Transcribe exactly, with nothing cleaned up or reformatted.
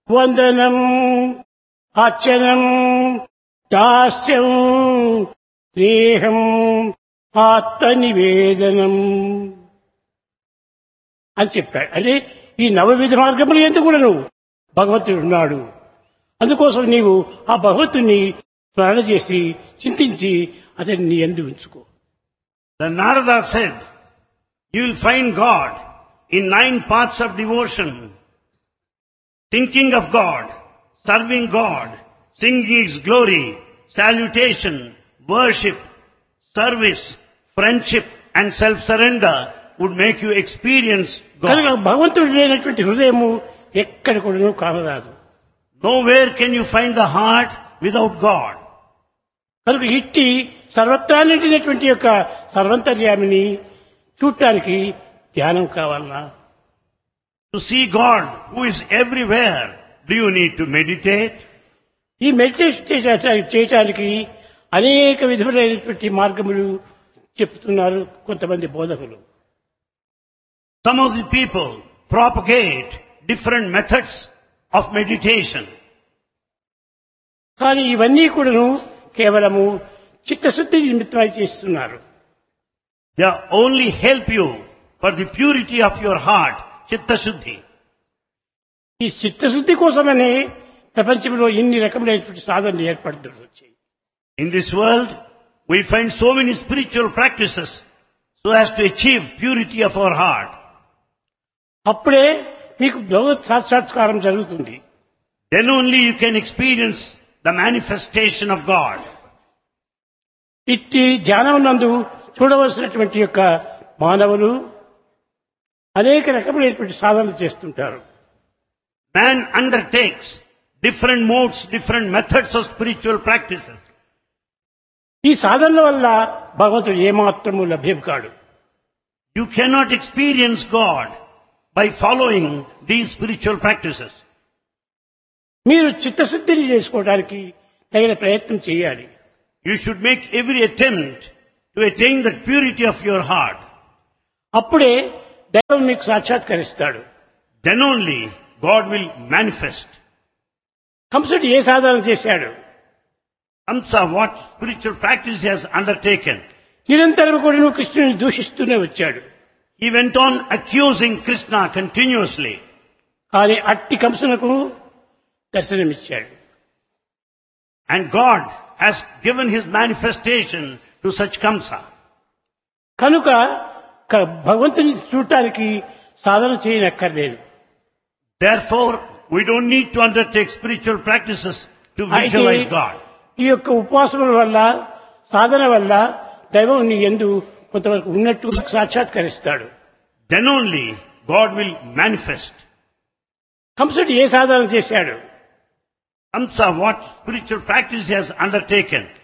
వందనం అర్చనం దాస్యం స్నేహం ఆత్మనివేదనం అని చెప్పాడు. అదే ఈ నవవిధ మార్గములు ఎందుకు కూడా నువ్వు భగవంతుడు ఉన్నాడు. అందుకోసం నీవు ఆ భగవంతుని స్మరణ చేసి చింతించి అతన్ని నీ యందు ఉంచుకో. The Narada said, you will find God in nine paths of devotion. Thinking of God, serving God, singing His glory, salutation, worship, service, friendship and self-surrender would make you experience కనుక God. భగవంతుడు లేనటువంటి హృదయము ఎక్కడ కూడా కానరాదు. Nowhere can you find the heart without God. కనుక ఇట్టి సర్వత్రా నిండినటువంటి యొక్క సర్వంతర్యామిని చూడటానికి ధ్యానం కావాలన్నా, To see God who is everywhere, do you need to meditate? ఈ మెడిటేషన్ చేసే- చేయటానికి అనేక విధములైనటువంటి మార్గములు చెప్తున్నారు కొంతమంది బోధకులు. Some of the people propagate different methods of meditation. కానీ ఇవన్నీ కూడాను కేవలము చిత్తశుద్ధి నిమిత్తమై చేస్తున్నారు. They only help you for the purity of your heart, chitta shuddhi. ఈ చిత్తశుద్ధి కోసమనే ప్రపంచంలో ఇన్ని రకములైనటువంటి సాధనలు ఏర్పడుతూ వచ్చాయి. In this world, we find so many spiritual practices so as to achieve purity of our heart. అప్పుడే మీకు భగవత్ సాక్షాత్కారం జరుగుతుంది. Then only you can experience the manifestation of God. ఇట్టి ధ్యానం నందు చూడవలసినటువంటి యొక్క మానవులు అనేక రకములైనటువంటి సాధనలు చేస్తుంటారు. Man undertakes different modes, different methods of spiritual practices. ఈ సాధనల వల్ల భగవంతుడు ఏమాత్రము లభ్యం కాడు. You cannot experience God by following these spiritual practices. మీరు చిత్తశుద్ధిని చేసుకోవడానికి తగిన ప్రయత్నం చేయాలి. You should make every attempt to attain the purity of your heart. అప్పుడే దైవం మీకు సాక్షాత్కరిస్తాడు. Then only God will manifest. కంసుడు ఏ సాధన చేశాడు? Kamsa, what spiritual practice he has undertaken? నిరంతరం కూడా నువ్వు కృష్ణుని దూషిస్తూనే వచ్చాడు. He went on accusing Krishna continuously. కానీ అట్టి కంసునకు దర్శనమిచ్చాడు. And God has given his manifestation to such Kamsa. కనుక క- భగవంతుని చూడటానికి సాధన చేయనక్కర్లేదు. Therefore, we don't need to undertake spiritual practices to అయితే visualize God. ఈ యొక్క ఉపవాసముల వల్ల సాధన వల్ల దైవం నీ యందు కొంతవరకు ఉన్నట్టు సాక్షాత్కరిస్తాడు. Then only God will manifest. కంసుడు ఏ సాధన చేశాడు? Kamsa, what spiritual practice he has undertaken?